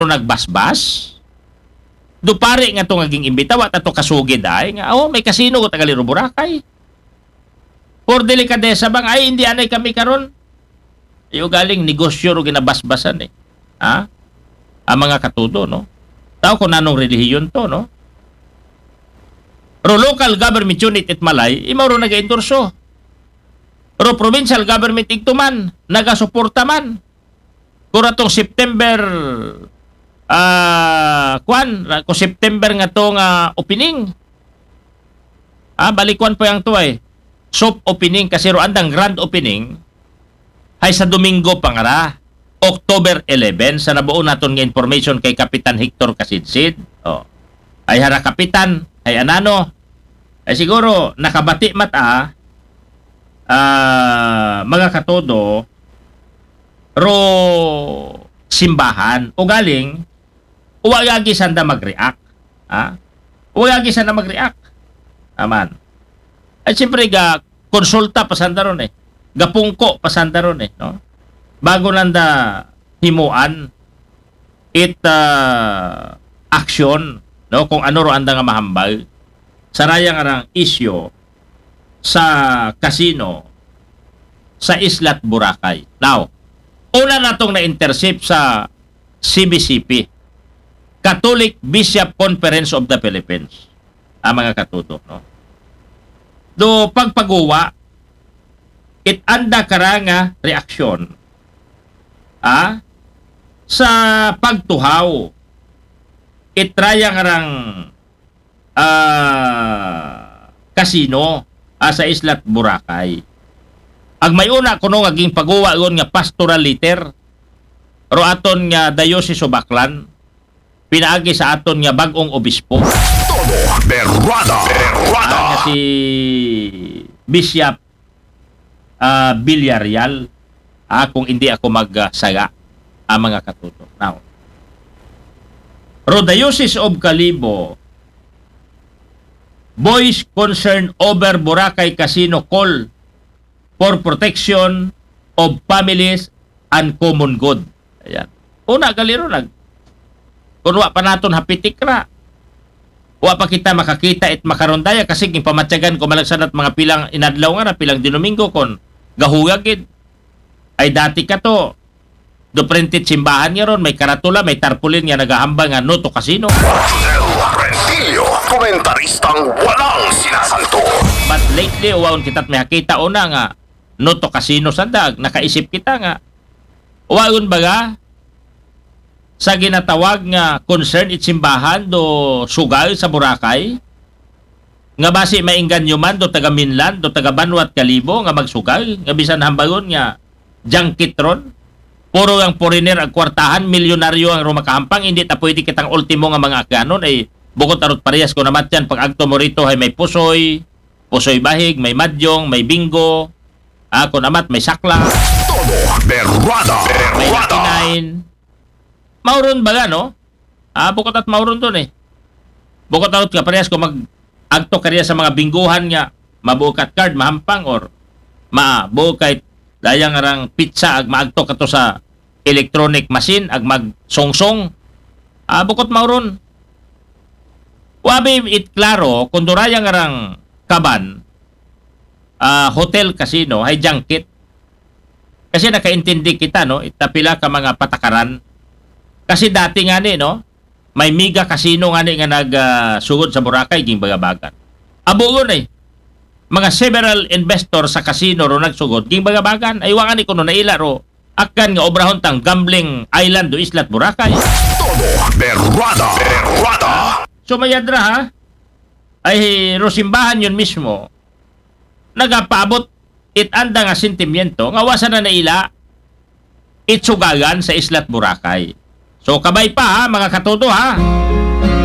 nagbasbas. Do pare nga to ngaging imbita wat ato kasugid ay nga may kasino ko tagaliro Boracay. For delikadesa bang ay hindi anay kami karon. Iyo galing negosyo ro ginabasbasan eh. Ha? Ang mga katudo no. Tao kung nanong relihiyon to no. Ro local government unit it Malay imaw ro naga-endorso. Ro provincial government igtuman naga-suporta man. Kura tong September ko September nga to nga opening. Balikwan po yang to ay. Soft opening kasi ro andang grand opening ay sa Domingo pangara. October 11 sa nabuo naton nga information kay Kapitan Hector Kasidsid. Ay hara kapitan, ay anano. Ay siguro nakabati mata mga katodo ro simbahan o galing uwagagi sanda mag-react. Uwagagi sanda mag-react. Aman. Ay siyempre ga konsulta pasanda ron eh. Gapungko pasanda ron eh. No? Bago nanda himuan action no kung ano ro anda nga mahambal sa rayang arang isyo sa casino sa Islat Boracay. Now, una natong na-intercept sa CBCP, Catholic Bishop Conference of the Philippines. Mga katuto, no? Do pagpagawa, it anda karanga reaksyon sa pagtuhaw. It rayang arang casino sa Islat Boracay. Ag may una kuno ngaging pagawa gon nga pastoral letter ro aton nga Diocese of Baclan pinaagi sa aton nga bag-ong obispo. Todo berwada. Nga si Bishop Villarreal kung hindi ako magsaga mga katuto. Now, ro Diocese of Calibo voice concern over Boracay Casino call for protection of families and common good. Ayan. Una, galiro lang. Kung wa pa naton hapitik ra, wa pa kita makakita at makarondaya kasi gipamatyagan ko malagsanat mga pilang inadlaw nga na pilang dinomingo kon gahugagid. Ay dati ka to, do printed simbahan nga ron, may karatula, may tarpaulin nga nagahambang nga no to casino. Rentillo, komentaristang walang sinasanto. But lately, uwaon kita't may hakita una nga no to casino sandag, nakaisip kita nga uwaon baga sa ginatawag nga concern it simbahan do sugal sa Boracay nga basi mainganyo man do taga Minland do taga Banwat Calibo nga magsugal nga bisan hambagon nga junket ron puro ang foreigner ang kwartahan milyonaryo ang rumakahampang hindi ta pwede kitang ultimo nga mga aganon ay bukod arot parehas ko namat yan pag agto mo rito ay may pusoy bahig, may madyong, may bingo kung amat may sakla Todo berwada. may nakinain mauron baga no? Bukod at mauron dun eh. Bukod arot ka parehas kung mag-agto kariya sa mga bingguhan nga mabukat card, mahampang or mabukay dayang arang pizza ag maagto kato sa electronic machine ag magsongsong. Bukod mauron. Wabi it klaro kung durayang arang kaban hotel casino ay junket. Kasi nakaintindi kita no, itapila ka mga patakaran. Kasi dati nga ni no, may mega casino nga ni nga nagsugod sa Boracay ging bagabagan. Abugon eh. Mga several investor sa casino ro nagsugod ging bagabagan ay wangan ni kuno naila ro akan nga obrahon tang gambling island do Islat Boracay. Todo berwada. So mayadra ha ay ro simbahan yun mismo nagapaabot it anda nga sentimiento nga wasa na naila itsugagan sa Islat Boracay. So kabay pa ha mga katodo ha.